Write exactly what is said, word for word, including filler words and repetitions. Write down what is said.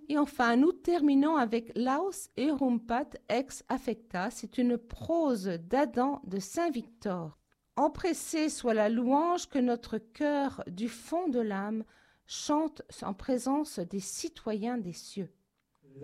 Et enfin, nous terminons avec Laus erumpat ex affecta. C'est une prose d'Adam de Saint-Victor. Empressée soit la louange que notre cœur, du fond de l'âme, chante en présence des citoyens des cieux.